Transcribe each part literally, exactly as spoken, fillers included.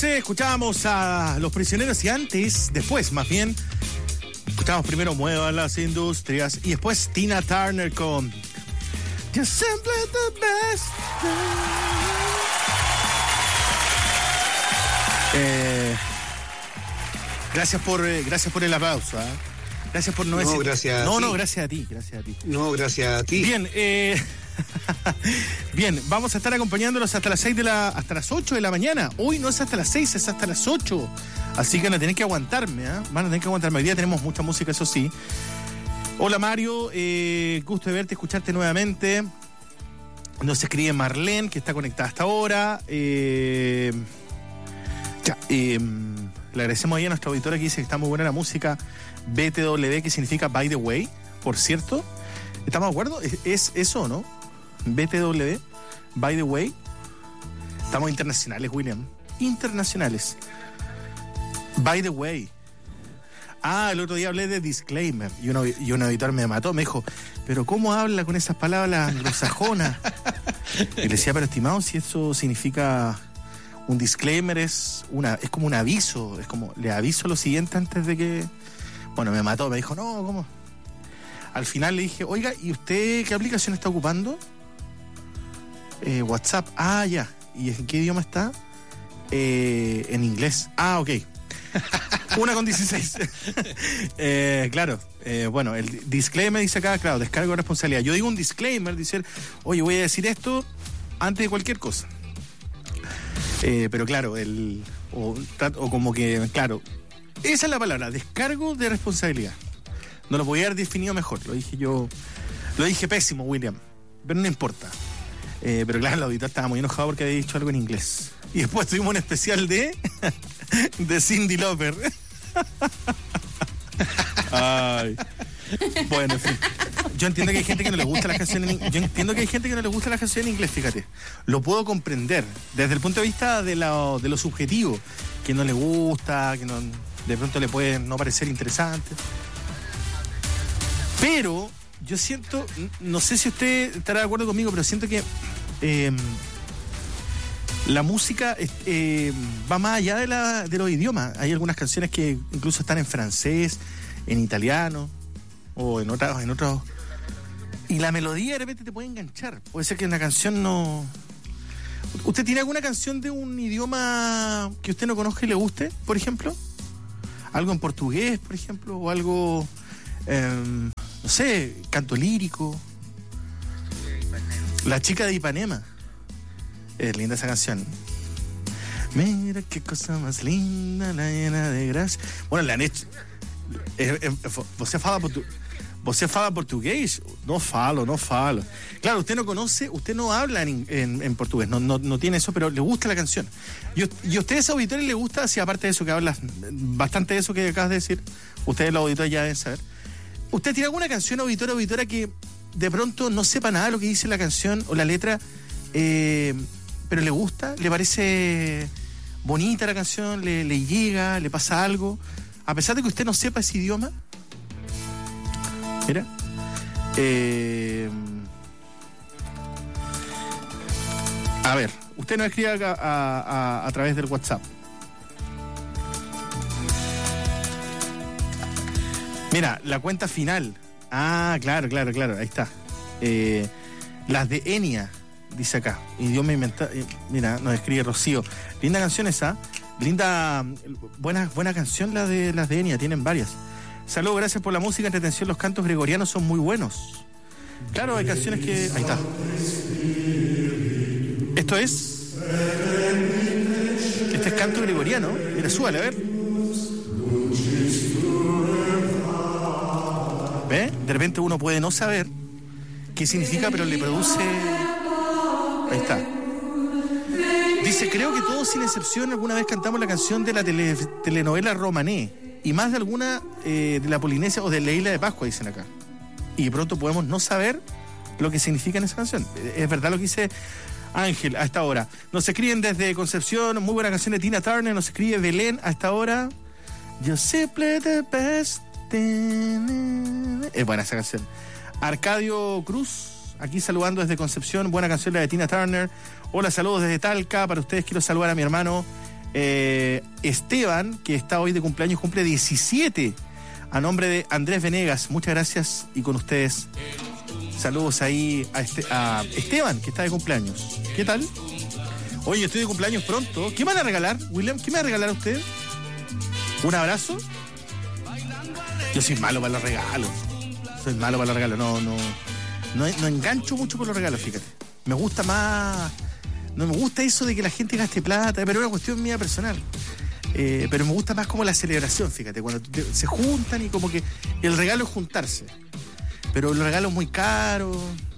once escuchábamos a Los Prisioneros y antes, después más bien, escuchábamos primero Muevan las Industrias y después Tina Turner con You're Simply the Best. Eh, gracias por eh, gracias por el aplauso, ¿eh? Gracias por no, no decir... gracias no, a no, ti. gracias a ti, gracias a ti. No, gracias a ti. Bien, eh... Bien, vamos a estar acompañándolos hasta las seis de la, hasta las ocho de la mañana. Hoy no es hasta las seis, es hasta las ocho. Así que van a tener que aguantarme, ¿eh? Van a tener que aguantarme. Hoy día tenemos mucha música, eso sí. Hola Mario, eh, gusto de verte, escucharte nuevamente. Nos escribe Marlene, que está conectada hasta ahora. Eh, ya, eh, le agradecemos ahí a nuestra auditora que dice que está muy buena la música. B T W, que significa By the Way, por cierto. ¿Estamos de acuerdo? ¿Es, es eso, no? B T W, By the Way. Estamos internacionales, William. Internacionales. By the Way. Ah, el otro día hablé de disclaimer y un, y un auditor me mató, me dijo, pero ¿cómo habla con esas palabras anglosajonas? Y le decía, pero estimado, si eso significa un disclaimer, es una es como un aviso, es como, le aviso lo siguiente antes de que... Bueno, me mató, me dijo, no, ¿cómo? Al final le dije, oiga, ¿y usted qué aplicación está ocupando? Eh, WhatsApp. Ah, ya. ¿Y en qué idioma está? Eh, en inglés. Ah, ok. Una con dieciséis. eh, claro. Eh, bueno, el disclaimer dice acá, claro, descargo de responsabilidad. Yo digo un disclaimer, dice, oye, voy a decir esto antes de cualquier cosa. Eh, pero claro, el o, o como que, claro, esa es la palabra, descargo de responsabilidad. No lo podía haber definido mejor, lo dije yo, lo dije pésimo, William, pero no importa. Eh, pero claro, el auditor estaba muy enojado porque había dicho algo en inglés. Y después tuvimos un especial de de Cyndi Lauper. Ay. Bueno, en fin. Yo entiendo que hay gente que no le gusta las canciones en inglés. Yo entiendo que hay gente que no le gusta las canciones en inglés, fíjate. Lo puedo comprender desde el punto de vista de lo, de lo subjetivo, que no le gusta, que no, de pronto le puede no parecer interesante. Pero yo siento, no sé si usted estará de acuerdo conmigo, pero siento que eh, la música eh, va más allá de, la, de los idiomas. Hay algunas canciones que incluso están en francés, en italiano o en otros, en otros. Y la melodía de repente te puede enganchar. Puede ser que una canción no... ¿Usted tiene alguna canción de un idioma que usted no conozca y le guste, por ejemplo? Algo en portugués, por ejemplo, o algo... Eh, no sé, canto lírico. La chica de Ipanema. Es linda esa canción. Mira qué cosa más linda, la llena de gracia. Bueno, la han hecho. Eh, eh, você fala portu... você fala portugués? No falo, no falo. Claro, usted no conoce, usted no habla en, en, en portugués, no, no, no tiene eso, pero le gusta la canción. Y, y a ustedes auditores les gusta, si aparte de eso que hablas, bastante de eso que acabas de decir, ustedes los auditores ya deben saber. ¿Usted tiene alguna canción, auditora o auditora, que de pronto no sepa nada de lo que dice la canción o la letra, eh, pero le gusta, le parece bonita la canción, le, le llega, le pasa algo, a pesar de que usted no sepa ese idioma? Mira. Eh, a ver, usted nos escribe a, a, a, a través del WhatsApp. Mira, la cuenta final. Ah, claro, claro, claro, ahí está. Eh, las de Enya, dice acá. Idioma inventado. Eh, mira, nos escribe Rocío. Linda canción esa. Linda, buena, buena canción la de las de Enya, tienen varias. Saludos, gracias por la música, entretención, los cantos gregorianos son muy buenos. Claro, hay canciones que... Ahí está. Esto es... Este es canto gregoriano. Mira, súbale, a ver. ¿Ve? De repente uno puede no saber qué significa, pero le produce... Ahí está. Dice, creo que todos sin excepción alguna vez cantamos la canción de la tele, telenovela Romané. Y más de alguna eh, de la Polinesia o de la Isla de Pascua, dicen acá. Y de pronto podemos no saber lo que significa en esa canción. Es verdad lo que dice Ángel a esta hora. Nos escriben desde Concepción, muy buena canción de Tina Turner. Nos escribe Belén a esta hora. Yo simple the best. Es buena esa canción. Arcadio Cruz, aquí saludando desde Concepción. Buena canción la de Tina Turner. Hola, saludos desde Talca. Para ustedes quiero saludar a mi hermano Eh, Esteban, que está hoy de cumpleaños, cumple diecisiete. A nombre de Andrés Venegas, muchas gracias. Y con ustedes, saludos ahí a, este, a Esteban, que está de cumpleaños. ¿Qué tal? Oye, estoy de cumpleaños pronto. ¿Qué me van a regalar, William? ¿Qué me va a regalar a usted? ¿Un abrazo? Yo soy malo para los regalos. Soy malo para los regalos. No, no, no, no engancho mucho con los regalos, fíjate. Me gusta más... No me gusta eso de que la gente gaste plata, pero es una cuestión mía personal. Eh, pero me gusta más como la celebración, fíjate, cuando te, se juntan y como que el regalo es juntarse. Pero el regalo es muy caro.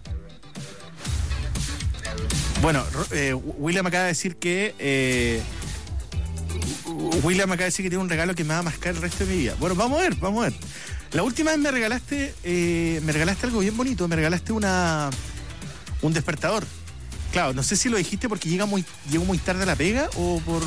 Bueno, eh, William acaba de decir que... Eh, William acaba de decir que tiene un regalo que me va a mascar el resto de mi vida. Bueno, vamos a ver, vamos a ver. La última vez me regalaste, eh, me regalaste algo bien bonito, me regalaste una un despertador. Claro, no sé si lo dijiste porque llega muy, llegó muy tarde a la pega o por...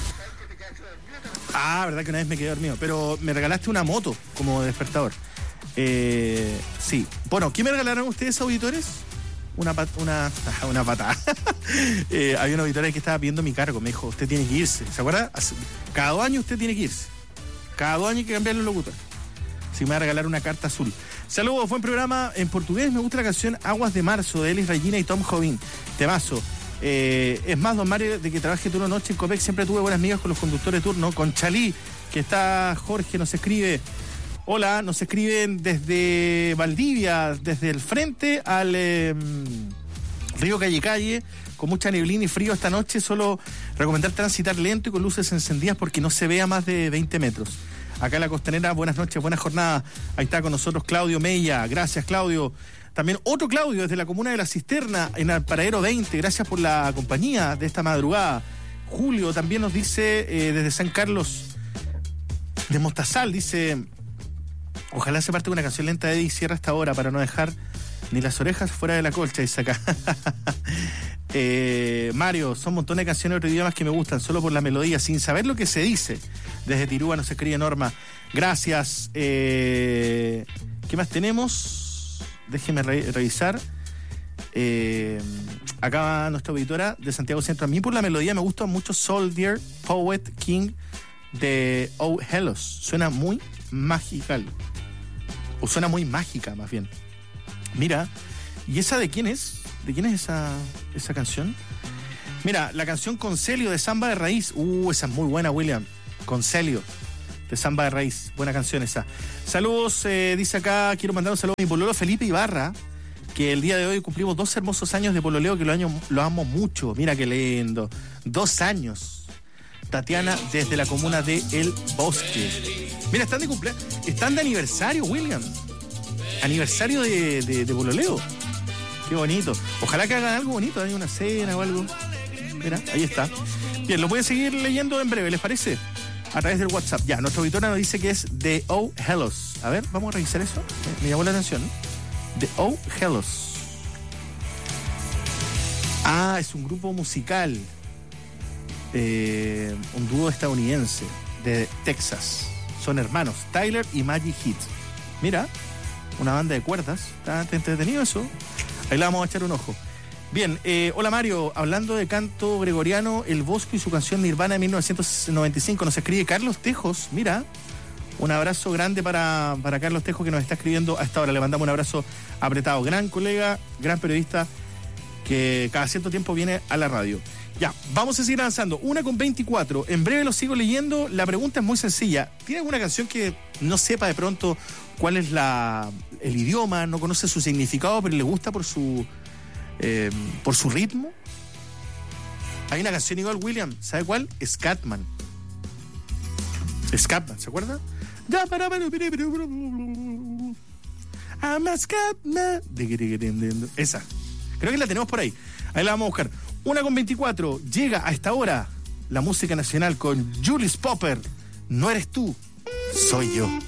Ah, verdad que una vez me quedé dormido. Pero me regalaste una moto como despertador. Eh, sí. Bueno, ¿qué me regalaron ustedes, auditores? Una pat, una, una patada. eh, había una auditora que estaba pidiendo mi cargo. Me dijo, usted tiene que irse. ¿Se acuerda? Cada dos años usted tiene que irse. Cada dos años hay que cambiar los locutores. Así me va a regalar una carta azul. Saludos, buen programa en portugués. Me gusta la canción Aguas de Marzo de Elis Regina y Tom Jobim. Temazo. Eh, es más, don Mario, de que trabaje turno noche en Copec, siempre tuve buenas amigas con los conductores de turno. Con Chalí, que está Jorge, nos escribe. Hola, nos escriben desde Valdivia, desde el frente al eh, río Calle Calle, con mucha neblina y frío esta noche. Solo recomendar transitar lento y con luces encendidas porque no se vea más de veinte metros. Acá en la Costanera, buenas noches, buena jornada. Ahí está con nosotros Claudio Mella. Gracias, Claudio. También otro Claudio desde la comuna de La Cisterna, en el Paradero veinte. Gracias por la compañía de esta madrugada. Julio también nos dice eh, desde San Carlos de Mostazal, dice: ojalá se parte una canción lenta de Eddie Sierra hasta ahora para no dejar ni las orejas fuera de la colcha, dice acá. eh, Mario, son montones de canciones de otros idiomas que me gustan solo por la melodía, sin saber lo que se dice. Desde Tirúa nos escribe Norma. Gracias. Eh, ¿Qué más tenemos? Déjeme re- revisar. Eh, acá nuestra auditora de Santiago Centro. A mí por la melodía me gusta mucho Soldier, Poet, King de Oh Hellos. Suena muy magical. O suena muy mágica, más bien. Mira, ¿y esa de quién es? ¿De quién es esa, esa canción? Mira, la canción Concelio de Samba de Raíz. Uh, esa es muy buena, William. Concelio de Samba de Raíz. Buena canción esa. Saludos, eh, dice acá, quiero mandar un saludo a mi pololo Felipe Ibarra, que el día de hoy cumplimos dos hermosos años de pololeo, que lo, año, lo amo mucho. Mira qué lindo. Dos años. Tatiana desde la comuna de El Bosque. Mira, están de cumpleaños. Están de aniversario, William. Aniversario de, de, de pololeo. Qué bonito. Ojalá que hagan algo bonito, hay una cena o algo. Mira, ahí está. Bien, lo voy a seguir leyendo en breve, ¿les parece? A través del WhatsApp. Ya, nuestra auditora nos dice que es The Oh Hellos. A ver, vamos a revisar eso. Me llamó la atención. The Oh Hellos. Ah, es un grupo musical. Eh, un dúo estadounidense de Texas. Son hermanos, Tyler y Maggie Heath. Mira, una banda de cuerdas. Está entretenido eso. Ahí le vamos a echar un ojo. Bien, eh, hola Mario, hablando de canto gregoriano, El Bosco y su canción Nirvana de mil novecientos noventa y cinco, nos escribe Carlos Tejos. Mira, un abrazo grande para, para Carlos Tejos, que nos está escribiendo a esta hora. Le mandamos un abrazo apretado. Gran colega, gran periodista, que cada cierto tiempo viene a la radio. Ya, vamos a seguir avanzando. Una con veinticuatro. En breve lo sigo leyendo. La pregunta es muy sencilla. ¿Tiene alguna canción que no sepa de pronto cuál es la el idioma, no conoce su significado, pero le gusta por su eh, por su ritmo? Hay una canción igual, William. ¿Sabe cuál? Scatman. Scatman, ¿se acuerda? I'm a Scatman. Esa. Creo que la tenemos por ahí. Ahí la vamos a buscar. Una con veinticuatro. Llega a esta hora la música nacional con Julius Popper. No eres tú, soy yo.